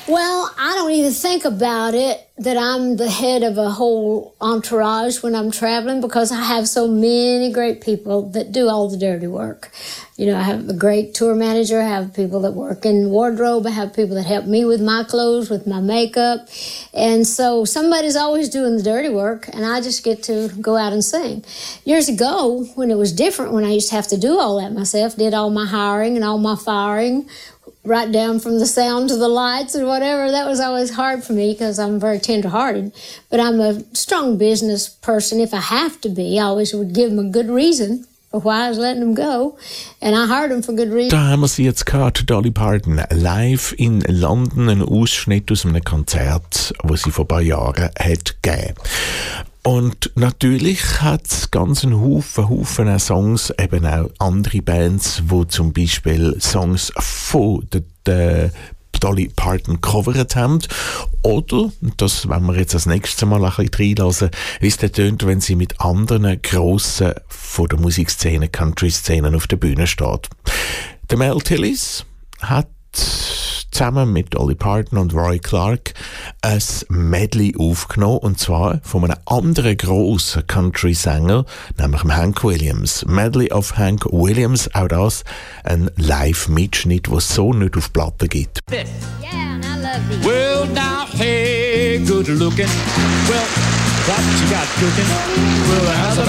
Well, I don't even think about it that I'm the head of a whole entourage when I'm traveling because I have so many great people that do all the dirty work. You know, I have a great tour manager, I have people that work in wardrobe, I have people that help me with my clothes, with my makeup. And so somebody's always doing the dirty work and I just get to go out and sing. Years ago, when it was different, when I used to have to do all that myself, did all my hiring and all my firing, right down from the sound to the lights and whatever. That was always hard for me because I'm very tender-hearted. But I'm a strong business person. If I have to be, I always would give them a good reason for why I was letting them go. And I hired them for good reason. Da haben wir sie jetzt gehört, Dolly Parton, live in London, ein Ausschnitt aus einem Konzert, das sie vor ein paar Jahren hat gegeben. Und natürlich hat es ganz einen Haufen Songs, eben auch andere Bands, die zum Beispiel Songs von der Dolly Parton covert haben. Oder, das wollen wir jetzt als nächstes Mal ein bisschen reinlassen, wie es dann tönt, wenn sie mit anderen Grossen von der Musikszene, Country-Szene auf der Bühne steht. Der Mel Tillis hat zusammen mit Dolly Parton und Roy Clark ein Medley aufgenommen, und zwar von einem anderen grossen Country-Sänger, nämlich Hank Williams. Medley of Hank Williams, auch das ein Live-Mitschnitt, den es so nicht auf Platte gibt. Yeah, and I love these. Well, now, hey, good looking. Well, what you got cooking? Well, how's about